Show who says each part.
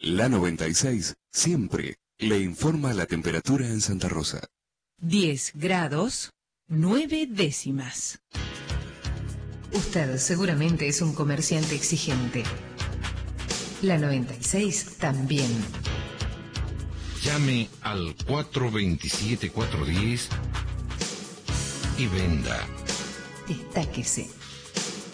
Speaker 1: La 96 siempre le informa la temperatura en Santa Rosa.
Speaker 2: 10 grados, 9 décimas.
Speaker 3: Usted seguramente es un comerciante exigente. La 96 también.
Speaker 4: Llame al 427-410 y venda.
Speaker 3: Destáquese.